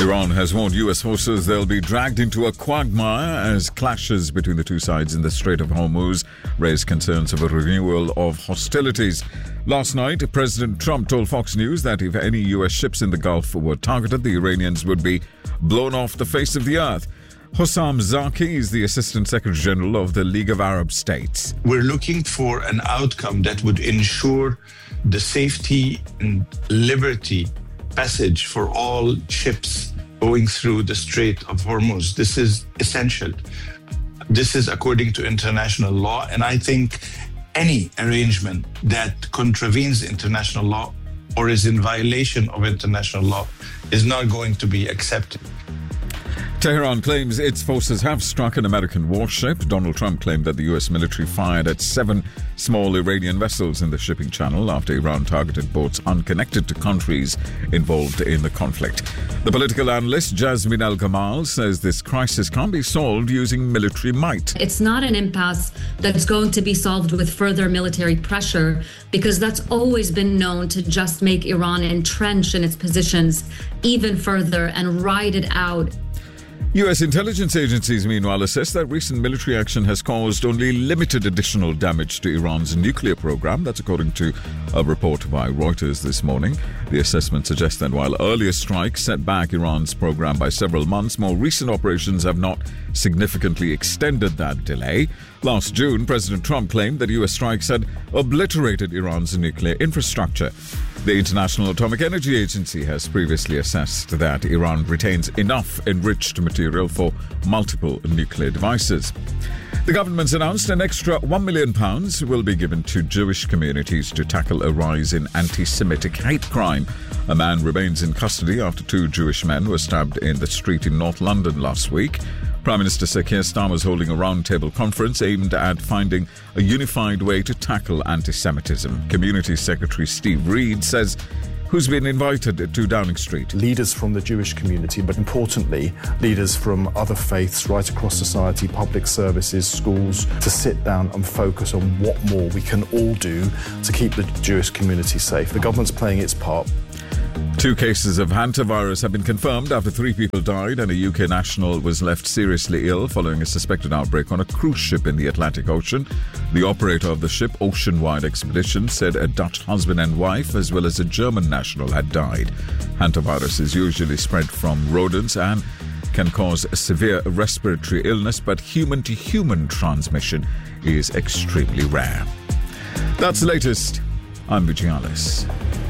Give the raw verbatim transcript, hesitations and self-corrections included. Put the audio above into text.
Iran has warned U S forces they'll be dragged into a quagmire as clashes between the two sides in the Strait of Hormuz raise concerns of a renewal of hostilities. Last night, President Trump told Fox News that if any U S ships in the Gulf were targeted, the Iranians would be blown off the face of the earth. Hossam Zaki is the Assistant Secretary General of the League of Arab States. We're looking for an outcome that would ensure the safety and liberty passage for all ships going through the Strait of Hormuz. This is essential. This is according to international law, and I think any arrangement that contravenes international law or is in violation of international law is not going to be accepted. Tehran claims its forces have struck an American warship. Donald Trump claimed that the U S military fired at seven small Iranian vessels in the shipping channel after Iran targeted boats unconnected to countries involved in the conflict. The political analyst Jasmine El-Gamal says this crisis can't be solved using military might. It's not an impasse that's going to be solved with further military pressure, because that's always been known to just make Iran entrench in its positions even further and ride it out. U S intelligence agencies, meanwhile, assess that recent military action has caused only limited additional damage to Iran's nuclear program. That's according to a report by Reuters this morning. The assessment suggests that while earlier strikes set back Iran's program by several months, more recent operations have not significantly extended that delay. Last June, President Trump claimed that U S strikes had obliterated Iran's nuclear infrastructure. The International Atomic Energy Agency has previously assessed that Iran retains enough enriched material for multiple nuclear devices. The government's announced an extra one million pounds will be given to Jewish communities to tackle a rise in anti-Semitic hate crime. A man remains in custody after two Jewish men were stabbed in the street in North London last week. Prime Minister Sir Keir Starmer is holding a roundtable conference aimed at finding a unified way to tackle anti-Semitism. Community Secretary Steve Reed says who's been invited to Downing Street. Leaders from the Jewish community, but importantly, leaders from other faiths right across society, public services, schools, to sit down and focus on what more we can all do to keep the Jewish community safe. The government's playing its part. Two cases of hantavirus have been confirmed after three people died and a U K national was left seriously ill following a suspected outbreak on a cruise ship in the Atlantic Ocean. The operator of the ship, Oceanwide Expedition, said a Dutch husband and wife as well as a German national had died. Hantavirus is usually spread from rodents and can cause a severe respiratory illness, but human-to-human transmission is extremely rare. That's the latest. I'm Vijay Alice.